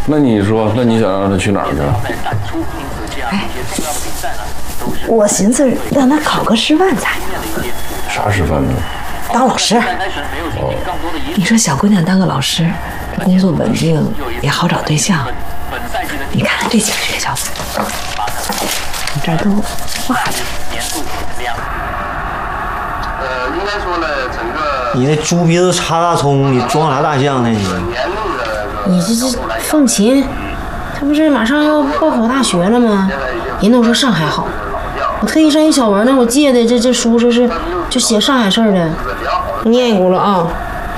那你说，那你想让他去哪儿去？ 哎，我寻思让他考个师范咋样？ 啥师范呢？ 当老师。 哦， 你说小姑娘当个老师，工作稳定，也好找对象。你看看这几个学校，你这儿都画的。 应该说呢，整个你那猪鼻子插大葱，你装啥大象呢你？ 你这凤琴，他不是马上要报考大学了吗？人都说上海好，我特意上一小文那我借的这书，说是就写上海事儿的，念一过了啊。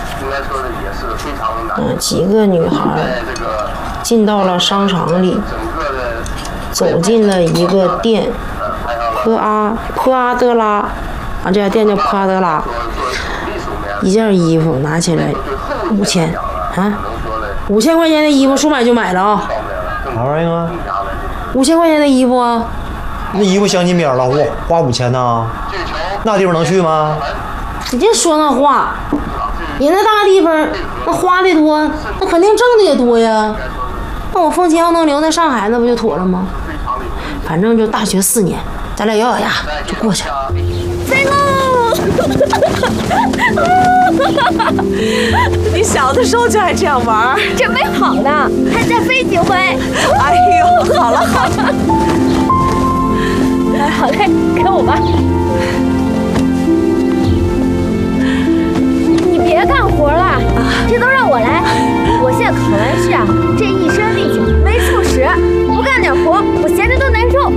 几个女孩进到了商场里，走进了一个店，普阿德拉，啊，这家店叫普阿德拉。一件衣服拿起来5000啊，5000块钱的衣服说买就买了啊！ 啥玩意儿啊 ？5000块钱的衣服啊？ 那衣服镶金边了，花5000呢？那地方能去吗？ 你别说那话，人那大地方，那花的多，那肯定挣的也多呀。那我凤琴要能留在上海，那不就妥了吗？反正就大学4年，咱俩咬咬牙就过去了。 飞喽！ 你小的时候就爱这样玩， 准备好了，还再飞几回。 哎呦，好了好了， 好嘞，给我吧。你别干活了，这都让我来。我现在考完试啊，这一身力气没处使，不干点活，我闲着都难受。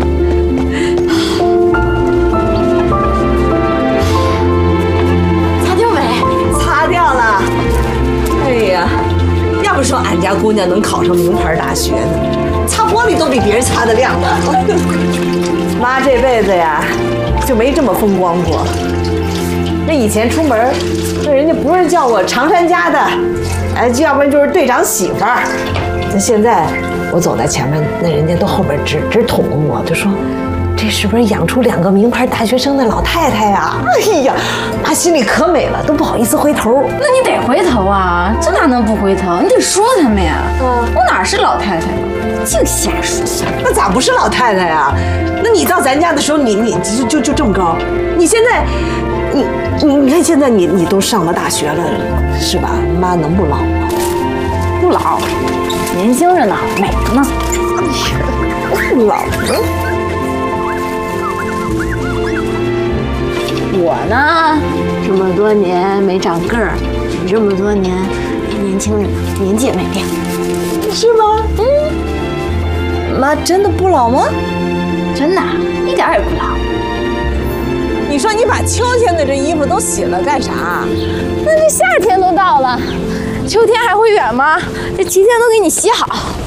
要不说俺家姑娘能考上名牌大学呢，擦玻璃都比别人擦得亮呢。妈这辈子呀，就没这么风光过。那以前出门，那人家不是叫我常山家的，哎，要不然就是队长媳妇儿。那现在我走在前面，那人家都后边直捅我，就说这是不是养出2个名牌大学生的老太太呀？哎呀，妈心里可美了，都不好意思回头。 那你得回头啊，这哪能不回头？你得说他们呀。我哪是老太太？净瞎说。 那咋不是老太太呀？那你到咱家的时候，你就这么高，你现在，你看现在你都上了大学了，是吧？妈能不老吗？ 不老，年轻着呢，美着呢。 不老了。 我呢，这么多年没长个儿，你这么多年年轻着呢，年纪也没变， 是吗？妈真的不老吗？ 真的，一点也不老。 你说你把秋天的这衣服都洗了干啥？ 那这夏天都到了，秋天还会远吗？这齐天都给你洗好。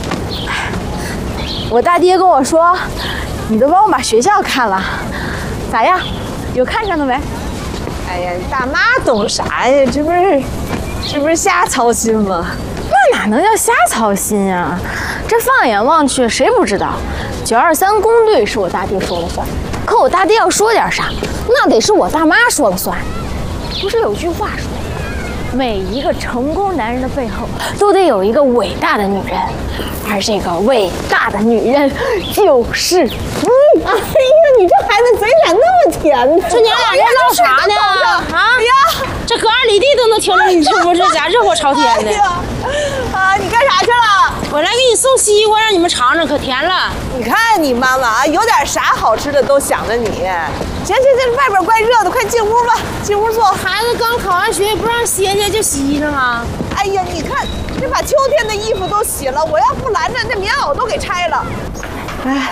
我大爹跟我说，你都帮我把学校看了，咋样？有看上的没？ 哎呀，你大妈懂啥呀？这不是瞎操心吗？ 那哪能叫瞎操心呀？这放眼望去，谁不知道923公队是我大爹说了算。可我大爹要说点啥，那得是我大妈说了算。不是有句话说，每一个成功男人的背后都得有一个伟大的女人，而这个伟大的女人就是你。 哎呀，你这孩子嘴咋那么甜呢？ 这娘俩人唠啥呢？啊！ 哎呀， 这隔2里地都能听着，你这不是家热火朝天的。 啊，你干啥去了？ 我来给你送西瓜，让你们尝尝，可甜了。 你看你妈妈啊，有点啥好吃的都想着你。行，外边怪热的，快进屋吧，进屋坐。 孩子刚考完学，不让歇歇就洗上啊。 哎呀，你看这把秋天的衣服都洗了，我要不拦着，这棉袄都给拆了。哎，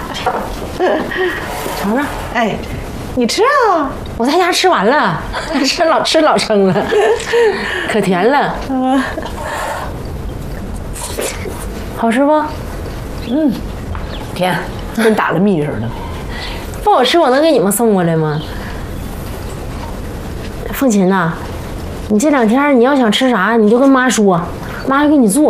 尝尝。 哎，你吃啊！ 我在家吃完了，吃老撑了，可甜了。好吃不？ 甜，跟打了蜜似的。 不好吃，我能给你们送过来吗？凤琴呐，你这2天你要想吃啥，你就跟妈说，妈给你做。